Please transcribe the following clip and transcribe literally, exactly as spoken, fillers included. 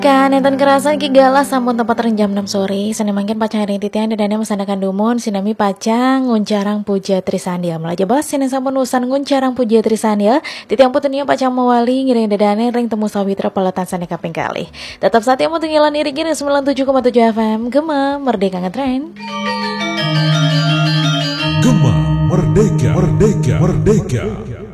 Kan enten kerasan ki galas sampun tempat ring jam enam sore. Sana mangkin pacang ring titian dadane mesanakan dumun sinami pacang nguncarang puja trisandia. Melaja bos sini sampun usan nguncarang puja trisandia. Titiang putunia pacang mawali ngiring dadane ring temu sawitra pelatan sana kaping kali. Tetap saat yang mau tunggilan iri gini sembilan puluh tujuh koma tujuh F M Gema Merdeka Ngetren. Gema Merdeka Merdeka Merdeka